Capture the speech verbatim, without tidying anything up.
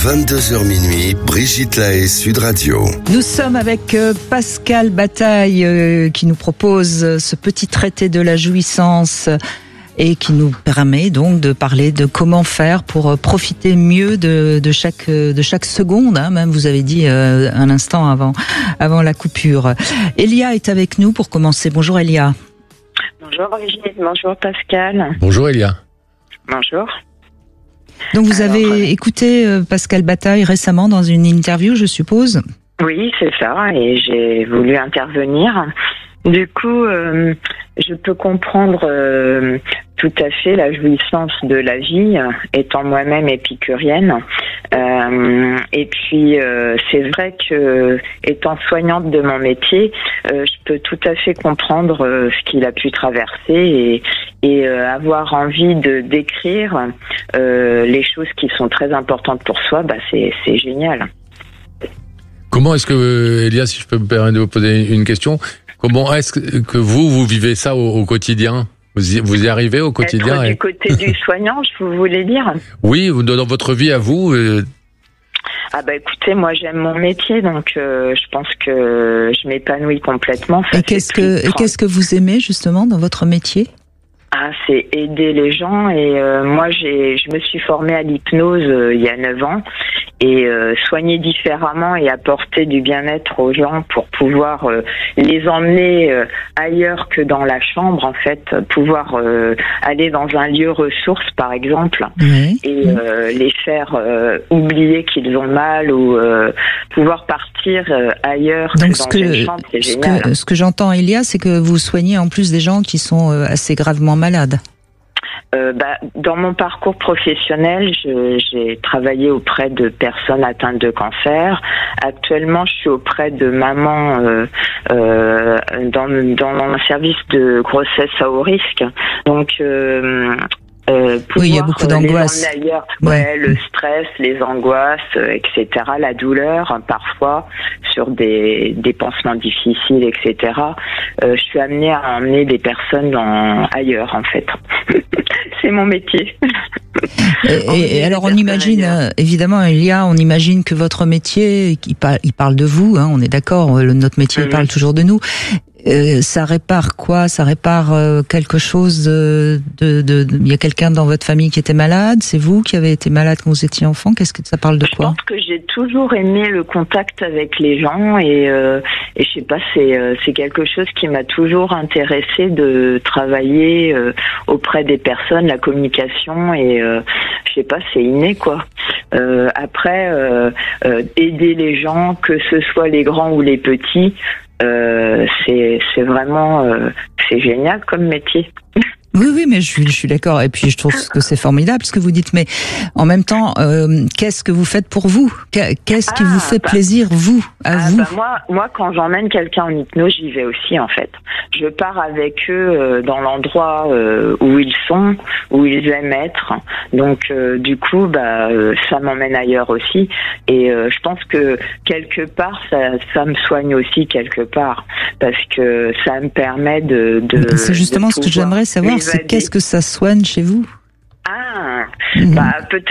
vingt-deux heures minuit, Brigitte Lahaie, Sud Radio. Nous sommes avec Pascal Bataille euh, qui nous propose ce petit traité de la jouissance et qui nous permet donc de parler de comment faire pour profiter mieux de, de chaque de chaque seconde. Hein, même vous avez dit euh, un instant avant avant la coupure. Elia est avec nous pour commencer. Bonjour Elia. Bonjour Brigitte, bonjour Pascal. Bonjour Elia. Bonjour. Donc vous Alors, avez euh... écouté Pascal Bataille récemment dans une interview, je suppose. Oui, c'est ça, et j'ai voulu intervenir. Du coup, euh, je peux comprendre euh, tout à fait la jouissance de la vie, étant moi-même épicurienne. Euh, et puis, euh, c'est vrai que, étant soignante de mon métier, euh, je peux tout à fait comprendre euh, ce qu'il a pu traverser et, et euh, avoir envie de d'écrire euh, les choses qui sont très importantes pour soi. Bah, c'est c'est génial. Comment est-ce que, Elia, si je peux me permettre de vous poser une question, comment est-ce que vous, vous vivez ça au, au quotidien ? Vous y, vous y arrivez au quotidien ? Être du côté du soignant, je vous voulais dire ? Oui, dans votre vie à vous. Euh... Ah bah écoutez, moi j'aime mon métier, donc euh, je pense que je m'épanouis complètement. Ça et qu'est-ce que et qu'est-ce que vous aimez justement dans votre métier ? Ah, c'est aider les gens et euh, moi j'ai je me suis formée à l'hypnose euh, il y a neuf ans et euh, soigner différemment et apporter du bien-être aux gens pour pouvoir euh, les emmener euh, ailleurs que dans la chambre, en fait, pouvoir euh, aller dans un lieu ressource par exemple, oui. et euh, les faire euh, oublier qu'ils ont mal ou euh, pouvoir partir euh, ailleurs. Donc que ce dans que une chambre, c'est ce génial. que ce que j'entends Elia, c'est que vous soignez en plus des gens qui sont euh, assez gravement malades. Euh, bah, dans mon parcours professionnel, je, j'ai travaillé auprès de personnes atteintes de cancer. Actuellement, je suis auprès de mamans euh, euh, dans, dans un service de grossesse à haut risque. Donc, euh, euh, oui, il y a beaucoup d'angoisse. Ouais, ouais, le stress, les angoisses, euh, et cetera. La douleur, hein, parfois, sur des, des pansements difficiles, et cetera. Euh, je suis amenée à emmener des personnes dans, ailleurs, en fait. C'est mon métier. Et, et alors on imagine, euh, évidemment, Elia, on imagine que votre métier, il parle, il parle de vous, hein, on est d'accord, le, notre métier mmh. il parle toujours de nous. Euh, ça répare quoi ? Ça répare euh, quelque chose de, de, de, de... Il y a quelqu'un dans votre famille qui était malade ? C'est vous qui avez été malade quand vous étiez enfant ? Qu'est-ce que ça parle de quoi ? Je pense que j'ai toujours aimé le contact avec les gens et, euh, et je sais pas, c'est, euh, c'est quelque chose qui m'a toujours intéressée de travailler euh, auprès des personnes, la communication et euh, je sais pas, c'est inné quoi. Euh, après, euh, euh, aider les gens, que ce soit les grands ou les petits, Euh, c'est, c'est vraiment euh, c'est génial comme métier. Oui, oui, mais je suis, je suis d'accord. Et puis, je trouve que c'est formidable ce que vous dites. Mais en même temps, euh, qu'est-ce que vous faites pour vous ? Qu'est-ce qui ah, vous fait bah, plaisir, vous, à ah, vous bah moi, moi, quand j'emmène quelqu'un en hypnose, j'y vais aussi, en fait. Je pars avec eux euh, dans l'endroit euh, où ils sont, où ils aiment être. Donc, euh, du coup, bah, euh, ça m'emmène ailleurs aussi. Et euh, je pense que quelque part, ça, ça me soigne aussi quelque part, parce que ça me permet de. de c'est justement de ce que j'aimerais savoir. C'est qu'est-ce que ça soigne chez vous ? Ah, mmh. bah peut-être